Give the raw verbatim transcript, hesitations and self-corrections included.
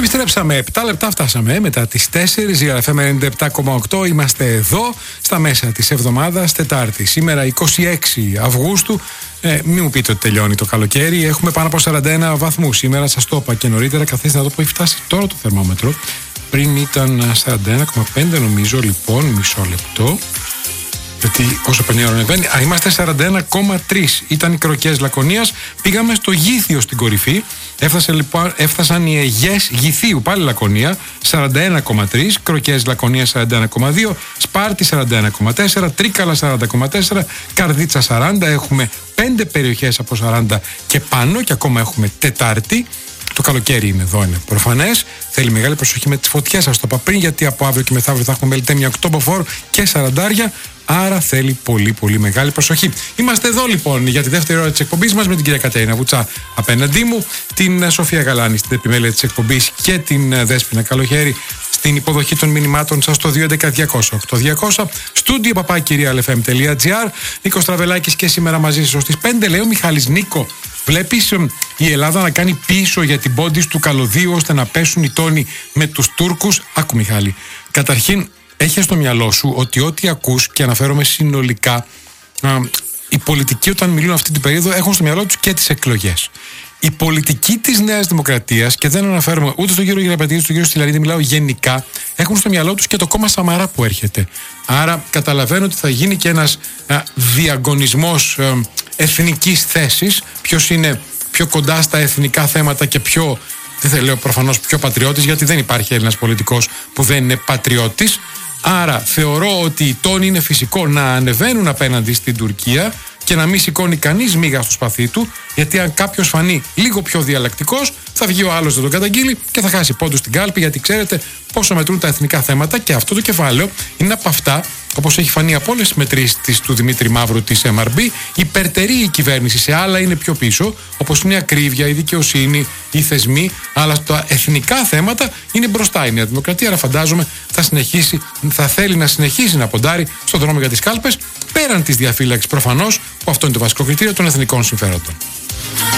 Επιστρέψαμε, επτά λεπτά φτάσαμε μετά τις τέσσερις, η εφ εμ ενενήντα επτά κόμμα οκτώ. Είμαστε εδώ στα μέσα της εβδομάδας, Τετάρτη. Σήμερα είκοσι έξι Αυγούστου. Ε, μην μου πείτε ότι τελειώνει το καλοκαίρι. Έχουμε πάνω από σαράντα ένα βαθμούς. Σήμερα σας το είπα και νωρίτερα, καθίστε να το πω, έχει φτάσει τώρα το θερμόμετρο. Πριν ήταν σαράντα ένα κόμμα πέντε νομίζω, λοιπόν, μισό λεπτό. Γιατί όσο περνάει η ώρα ανεβαίνει. Α, είμαστε σαράντα ένα κόμμα τρία. Ήταν οι Κροκές Λακωνίας. Πήγαμε στο Γήθιο στην κορυφή. Έφτασε, λοιπόν, έφτασαν οι Αιγές Γηθίου, πάλι Λακωνία, σαράντα ένα κόμμα τρία. Κροκές Λακωνίας σαράντα ένα κόμμα δύο. Σπάρτη σαράντα ένα κόμμα τέσσερα. Τρίκαλα σαράντα κόμμα τέσσερα. Καρδίτσα σαράντα. Έχουμε πέντε περιοχές από σαράντα και πάνω. Και ακόμα έχουμε Τετάρτη. Το καλοκαίρι είναι εδώ, είναι προφανές. Θέλει μεγάλη προσοχή με τις φωτιές, σας το είπα πριν, γιατί από αύριο και μεθαύριο θα έχουμε μελιτέμια οκτώποφορ και σαραντάρια. Άρα θέλει πολύ πολύ μεγάλη προσοχή. Είμαστε εδώ λοιπόν για τη δεύτερη ώρα της εκπομπής μας με την κυρία Κατερίνα Βουτσά απέναντί μου, την Σοφία Γαλάνη στην επιμέλεια της εκπομπής και την Δέσποινα Καλοχέρη στην υποδοχή των μηνυμάτων σας στο δύο έντεκα διακόσια οκτώ διακόσια, στούντιο παπάκυρια ελ εφ εμ τελεία τζι άρ. Νίκος Τραβελάκης και σήμερα μαζί σας στις πέντε. Λέει ο Μιχάλης: Νίκο, βλέπεις ε, η Ελλάδα να κάνει πίσω για την πόντις του καλωδίου ώστε να πέσουν οι τόνοι με τους Τούρκους? Άκου Μιχάλη, καταρχήν έχει στο μυαλό σου ότι ό,τι ακούς, και αναφέρομαι συνολικά, α, οι πολιτικοί όταν μιλούν αυτή την περίοδο έχουν στο μυαλό τους και τις εκλογές. Η πολιτική της Νέας Δημοκρατίας, και δεν αναφέρομαι ούτε στον κύριο Γεραπετίδη, στον κύριο Στυλαρίδη, μιλάω γενικά, έχουν στο μυαλό τους και το κόμμα Σαμαρά που έρχεται. Άρα καταλαβαίνω ότι θα γίνει και ένας α, διαγωνισμός α, εθνικής θέσης, ποιος είναι πιο κοντά στα εθνικά θέματα και πιο, δεν θα λέω προφανώς πιο πατριώτης, γιατί δεν υπάρχει Έλληνας πολιτικός που δεν είναι πατριώτης. Άρα θεωρώ ότι οι τόνοι είναι φυσικό να ανεβαίνουν απέναντι στην Τουρκία και να μην σηκώνει κανείς μίγα στο σπαθί του, γιατί αν κάποιος φανεί λίγο πιο διαλλακτικός, θα βγει ο άλλος να τον καταγγείλει και θα χάσει πόντους στην κάλπη, γιατί ξέρετε πόσο μετρούν τα εθνικά θέματα. Και αυτό το κεφάλαιο είναι από αυτά, όπως έχει φανεί από όλες τις μετρήσεις του Δημήτρη Μαύρου της εμ αρ μπι, υπερτερεί η κυβέρνηση. Σε άλλα είναι πιο πίσω, όπως είναι η ακρίβεια, η δικαιοσύνη, οι θεσμοί, αλλά στα εθνικά θέματα είναι μπροστά η Νέα Δημοκρατία. Άρα φαντάζομαι θα, συνεχίσει, θα θέλει να συνεχίσει να ποντάρει στον δρόμο για τις κάλπες, πέραν της διαφύλαξης προφανώς, που αυτό είναι το βασικό κριτήριο των εθνικών συμφέροντων.